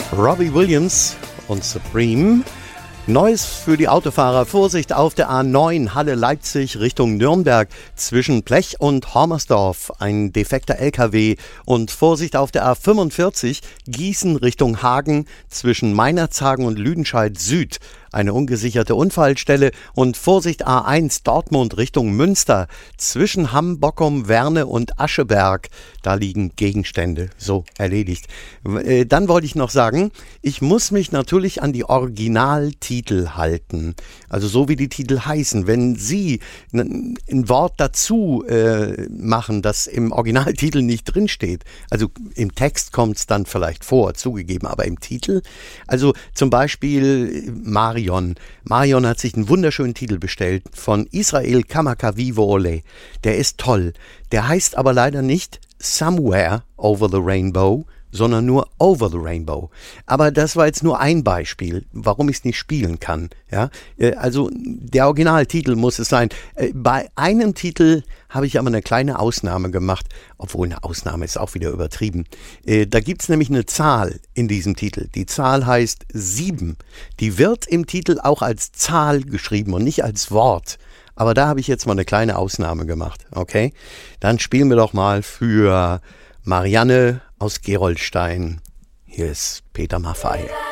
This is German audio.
Robbie Williams und Supreme. Neues für die Autofahrer. Vorsicht auf der A9 Halle-Leipzig Richtung Nürnberg zwischen Blech und Hormersdorf. Ein defekter LKW. Und Vorsicht auf der A45 Gießen Richtung Hagen zwischen Meinerzhagen und Lüdenscheid Süd. Eine ungesicherte Unfallstelle. Und Vorsicht A1 Dortmund Richtung Münster zwischen Hamm-Bockum, Werne und Ascheberg. Da liegen Gegenstände. So, erledigt. Dann wollte ich noch sagen, ich muss mich natürlich an die Originaltitel halten. Also so wie die Titel heißen. Wenn Sie ein Wort dazu machen, das im Originaltitel nicht drinsteht, also im Text kommt es dann vielleicht vor, zugegeben, aber im Titel, also zum Beispiel Marion hat sich einen wunderschönen Titel bestellt von Israel Kamakawiwo'ole. Der ist toll. Der heißt aber leider nicht Somewhere Over the Rainbow, sondern nur Over the Rainbow. Aber das war jetzt nur ein Beispiel, warum ich es nicht spielen kann. Ja? Also der Originaltitel muss es sein. Bei einem Titel habe ich aber eine kleine Ausnahme gemacht, obwohl eine Ausnahme ist auch wieder übertrieben. Da gibt es nämlich eine Zahl in diesem Titel. Die Zahl heißt 7. Die wird im Titel auch als Zahl geschrieben und nicht als Wort. Aber da habe ich jetzt mal eine kleine Ausnahme gemacht. Okay? Dann spielen wir doch mal für Marianne aus Gerolstein. Hier ist Peter Maffay.